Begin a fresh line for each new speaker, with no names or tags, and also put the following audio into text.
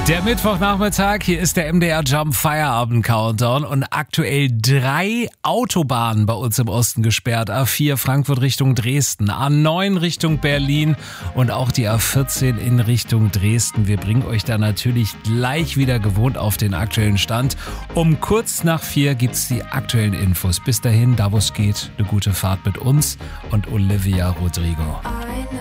Der Mittwochnachmittag, hier ist der MDR Jump Feierabend Countdown und aktuell 3 Autobahnen bei uns im Osten gesperrt. A4 Frankfurt Richtung Dresden, A9 Richtung Berlin und auch die A14 in Richtung Dresden. Wir bringen euch da natürlich gleich wieder gewohnt auf den aktuellen Stand. Um kurz nach 4 gibt's die aktuellen Infos. Bis dahin, da wo es geht, eine gute Fahrt mit uns und Olivia Rodrigo.